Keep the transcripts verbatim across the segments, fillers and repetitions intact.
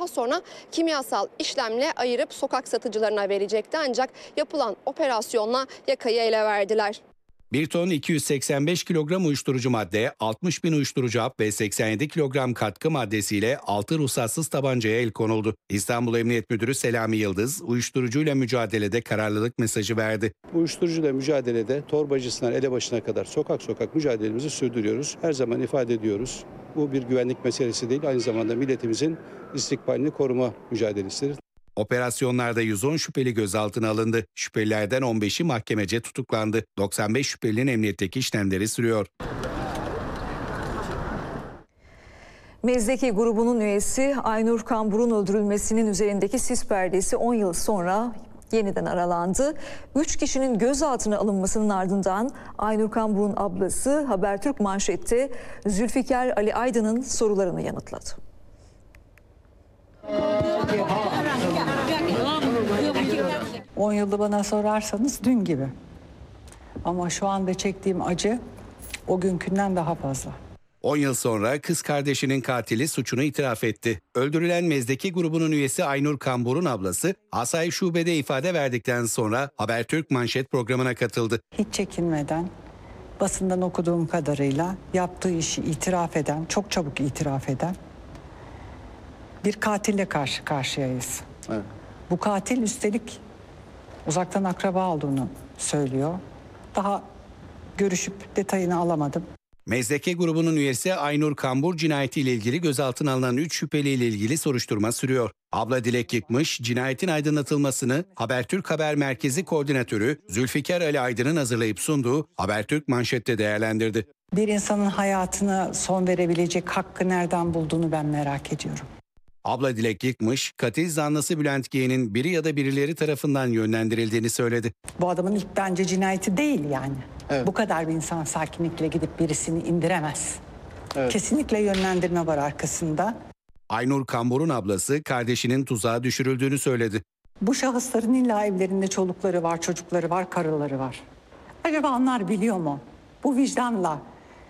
Daha sonra kimyasal işlemle ayırıp sokak satıcılarına verecekti. Ancak yapılan operasyonla yakayı ele verdiler. bir ton iki yüz seksen beş kilogram uyuşturucu madde, altmış bin uyuşturucu hap ve seksen yedi kilogram katkı maddesiyle altı ruhsatsız tabancaya el konuldu. İstanbul Emniyet Müdürü Selami Yıldız, uyuşturucuyla mücadelede kararlılık mesajı verdi. Uyuşturucuyla mücadelede torbacısından elebaşına kadar sokak sokak mücadelemizi sürdürüyoruz. Her zaman ifade ediyoruz. Bu bir güvenlik meselesi değil, aynı zamanda milletimizin istikbalini koruma mücadelesidir. Operasyonlarda yüz on şüpheli gözaltına alındı. Şüphelilerden on beşi mahkemece tutuklandı. doksan beş şüphelinin emniyetteki işlemleri sürüyor. Mezdeki grubunun üyesi Aynur Kambur'un öldürülmesinin üzerindeki sis perdesi on yıl sonra yeniden aralandı. Üç kişinin gözaltına alınmasının ardından Aynur Kambur'un ablası Habertürk Manşet'te Zülfikar Ali Aydın'ın sorularını yanıtladı. on yılda bana sorarsanız dün gibi. Ama şu anda çektiğim acı o günkünden daha fazla. on yıl sonra kız kardeşinin katili suçunu itiraf etti. Öldürülen Mezdeki grubunun üyesi Aynur Kambur'un ablası Asayiş Şube'de ifade verdikten sonra Habertürk Manşet programına katıldı. Hiç çekinmeden basından okuduğum kadarıyla yaptığı işi itiraf eden, çok çabuk itiraf eden bir katille karşı karşıyayız. Evet. Bu katil üstelik uzaktan akraba olduğunu söylüyor. Daha görüşüp detayını alamadım. Mezdeki grubunun üyesi Aynur Kambur cinayetiyle ilgili gözaltına alınan üç şüpheliyle ilgili soruşturma sürüyor. Abla Dilek Yıkmış, cinayetin aydınlatılmasını Habertürk Haber Merkezi Koordinatörü Zülfikar Ali Aydın'ın hazırlayıp sunduğu Habertürk Manşet'te değerlendirdi. Bir insanın hayatına son verebilecek hakkı nereden bulduğunu ben merak ediyorum. Abla Dilek Yıkmış, katil zanlısı Bülent G'nin biri ya da birileri tarafından yönlendirildiğini söyledi. Bu adamın ilk bence cinayeti değil yani. Evet. Bu kadar bir insan sakinlikle gidip birisini indiremez. Evet. Kesinlikle yönlendirme var arkasında. Aynur Kambur'un ablası kardeşinin tuzağa düşürüldüğünü söyledi. Bu şahısların illa evlerinde çolukları var, çocukları var, karıları var. Acaba onlar biliyor mu? Bu vicdanla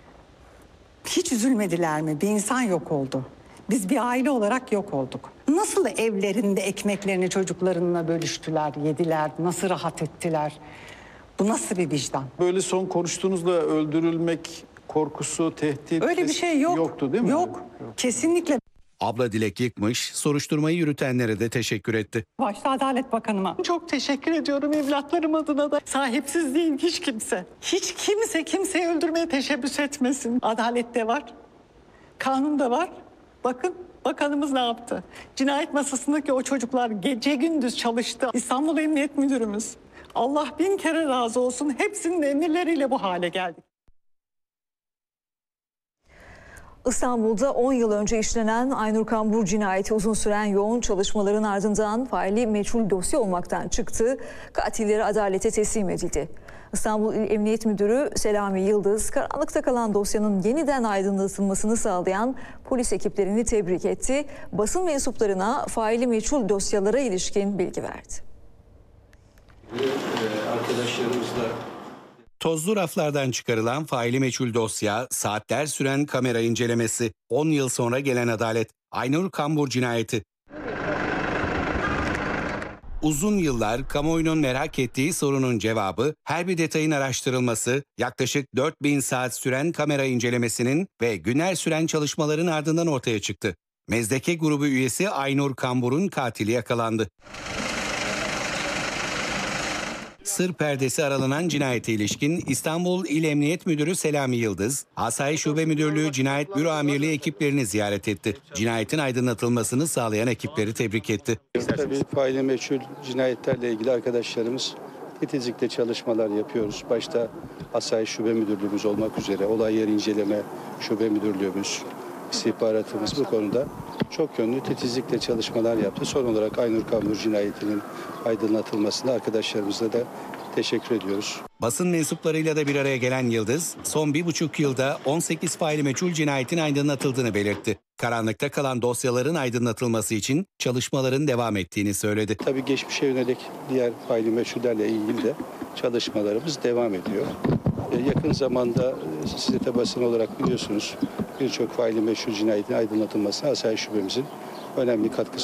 hiç üzülmediler mi? Bir insan yok oldu. Biz bir aile olarak yok olduk. Nasıl evlerinde ekmeklerini çocuklarına bölüştüler, yediler, nasıl rahat ettiler? Bu nasıl bir vicdan? Böyle son konuştuğunuzda öldürülmek korkusu, tehdit... Öyle bir şey yok. Yoktu değil mi? Yok. Yok. Kesinlikle. Abla Dilek Yıkmış, soruşturmayı yürütenlere de teşekkür etti. Başta Adalet Bakanıma çok teşekkür ediyorum, evlatlarım adına da. Sahipsiz değil hiç kimse. Hiç kimse kimseyi öldürmeye teşebbüs etmesin. Adalet de var, kanun da var. Bakın bakanımız ne yaptı? Cinayet masasındaki o çocuklar gece gündüz çalıştı. İstanbul Emniyet Müdürümüz. Allah bin kere razı olsun. Hepsinin emirleriyle bu hale geldik. İstanbul'da on yıl önce işlenen Aynur Kambur cinayeti uzun süren yoğun çalışmaların ardından faili meçhul dosya olmaktan çıktı. Katilleri adalete teslim edildi. İstanbul İl Emniyet Müdürü Selami Yıldız, karanlıkta kalan dosyanın yeniden aydınlatılmasını sağlayan polis ekiplerini tebrik etti. Basın mensuplarına faili meçhul dosyalara ilişkin bilgi verdi. Arkadaşlarımızla Tozlu raflardan çıkarılan faili meçhul dosya, saatler süren kamera incelemesi, on yıl sonra gelen adalet, Aynur Kambur cinayeti. Uzun yıllar kamuoyunun merak ettiği sorunun cevabı, her bir detayın araştırılması, yaklaşık dört bin saat süren kamera incelemesinin ve günler süren çalışmaların ardından ortaya çıktı. Mezdeki grubu üyesi Aynur Kambur'un katili yakalandı. Sır perdesi aralanan cinayete ilişkin İstanbul İl Emniyet Müdürü Selami Yıldız, Asayiş Şube Müdürlüğü Cinayet Büro Amirliği ekiplerini ziyaret etti. Cinayetin aydınlatılmasını sağlayan ekipleri tebrik etti. tabii faili meçhul cinayetlerle ilgili arkadaşlarımız titizlikle çalışmalar yapıyoruz. Başta Asayiş Şube Müdürlüğümüz olmak üzere olay yeri inceleme şube müdürlüğümüz, istihbaratımız bu konuda çok yönlü titizlikle çalışmalar yaptı. Son olarak Aynur Kambur cinayetinin aydınlatılmasına arkadaşlarımıza da teşekkür ediyoruz. Basın mensuplarıyla da bir araya gelen Yıldız, son bir buçuk yılda on sekiz faili meçhul cinayetin aydınlatıldığını belirtti. Karanlıkta kalan dosyaların aydınlatılması için çalışmaların devam ettiğini söyledi. Tabii geçmişe yönelik diğer faili meçhullerle ilgili de çalışmalarımız devam ediyor. Yakın zamanda siz de basın olarak biliyorsunuz birçok faili meçhul cinayetin aydınlatılmasına Asayiş Şubemizin önemli katkısı